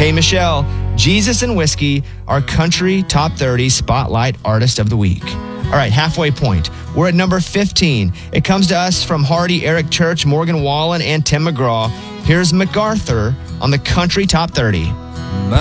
Okay, Michelle, Jesus and Whiskey, our country top 30 spotlight artist of the week. All right, halfway point. We're at number 15. It comes to us from Hardy, Eric Church, Morgan Wallen, and Tim McGraw. Here's MacArthur on the country top 30.